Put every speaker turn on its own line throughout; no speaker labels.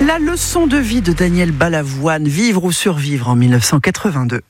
La leçon de vie de Daniel Balavoine, vivre ou survivre en 1982.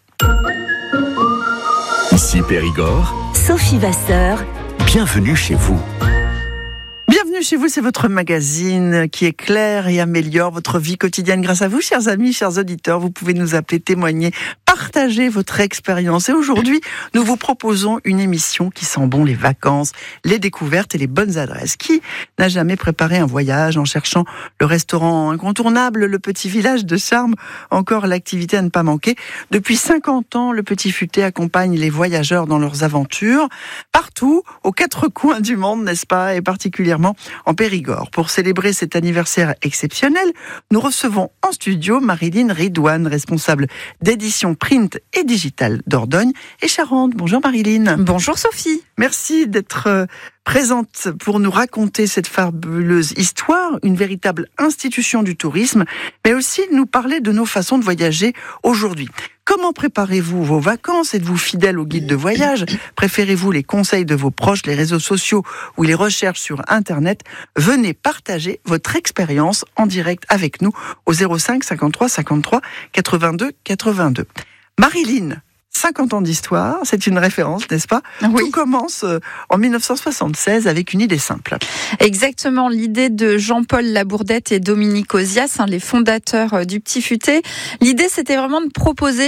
Ici Périgord,
Sophie Vasseur.
bienvenue chez vous.
Bienvenue chez vous, c'est votre magazine qui éclaire et améliore votre vie quotidienne grâce à vous, chers amis, chers auditeurs. Vous pouvez nous appeler, témoigner, partager votre expérience. Et aujourd'hui, nous vous proposons une émission qui sent bon les vacances, les découvertes et les bonnes adresses. Qui n'a jamais préparé un voyage en cherchant le restaurant incontournable, le petit village de charme, encore l'activité à ne pas manquer. Depuis 50 ans, le Petit Futé accompagne les voyageurs dans leurs aventures, partout, aux quatre coins du monde, n'est-ce pas, et particulièrement en Périgord. Pour célébrer cet anniversaire exceptionnel, nous recevons en studio Marilyn Ridouane, responsable d'édition print et digital Dordogne et Charente. Bonjour Marilyn.
Bonjour Sophie.
Merci d'être présente pour nous raconter cette fabuleuse histoire, une véritable institution du tourisme, mais aussi nous parler de nos façons de voyager aujourd'hui. Comment préparez-vous vos vacances? Êtes-vous fidèle au guide de voyage? Préférez-vous les conseils de vos proches, les réseaux sociaux ou les recherches sur Internet? Venez partager votre expérience en direct avec nous au 05 53 53 82 82. Marilyn, 50 ans d'histoire, c'est une référence, n'est-ce pas?
Oui.
Tout commence en 1976 avec une idée simple.
Exactement, l'idée de Jean-Paul Labourdette et Dominique Ozias, les fondateurs du Petit Futé. L'idée, c'était vraiment de proposer